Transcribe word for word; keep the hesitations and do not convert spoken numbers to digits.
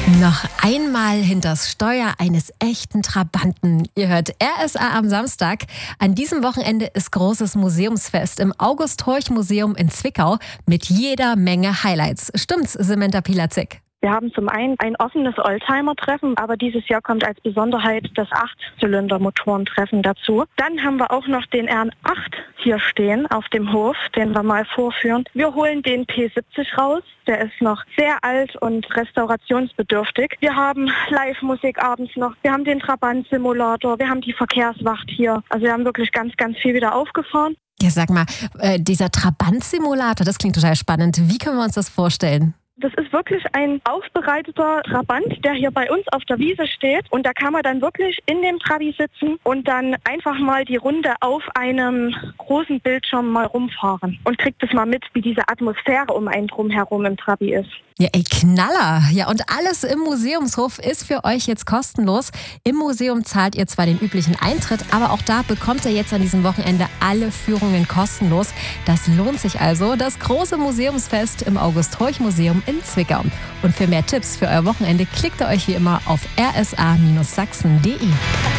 Noch einmal hinters Steuer eines echten Trabanten. Ihr hört R S A am Samstag. An diesem Wochenende ist großes Museumsfest im August-Horch-Museum in Zwickau mit jeder Menge Highlights. Stimmt's, Samantha Pilatzig? Wir haben zum einen ein offenes Oldtimer-Treffen, aber dieses Jahr kommt als Besonderheit das Acht-Zylinder-Motorentreffen dazu. Dann haben wir auch noch den R acht hier stehen auf dem Hof, den wir mal vorführen. Wir holen den P siebzig raus, der ist noch sehr alt und restaurationsbedürftig. Wir haben Live-Musik abends noch, wir haben den Trabant-Simulator, wir haben die Verkehrswacht hier. Also wir haben wirklich ganz, ganz viel wieder aufgefahren. Ja, sag mal, äh, dieser Trabant-Simulator, das klingt total spannend. Wie können wir uns das vorstellen? Das ist wirklich ein aufbereiteter Trabant, der hier bei uns auf der Wiese steht. Und da kann man dann wirklich in dem Trabi sitzen und dann einfach mal die Runde auf einem großen Bildschirm mal rumfahren. Und kriegt es mal mit, wie diese Atmosphäre um einen drumherum im Trabi ist. Ja, ey, Knaller. Ja, und alles im Museumshof ist für euch jetzt kostenlos. Im Museum zahlt ihr zwar den üblichen Eintritt, aber auch da bekommt ihr jetzt an diesem Wochenende alle Führungen kostenlos. Das lohnt sich also. Das große Museumsfest im August-Horch-Museum in Zwickau. Und für mehr Tipps für euer Wochenende klickt ihr euch wie immer auf r s a Bindestrich sachsen punkt d e.